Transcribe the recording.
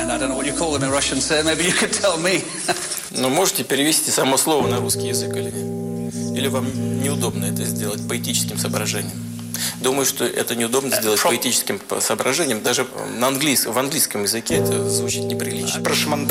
I don't know what you call them in Russian, sir. Maybe you could tell me. Но можете перевести само слово на русский язык или нет? Или вам неудобно это сделать поэтическим соображением? Думаю, что это неудобно сделать поэтическим соображением. Даже в английском языке это звучит неприлично.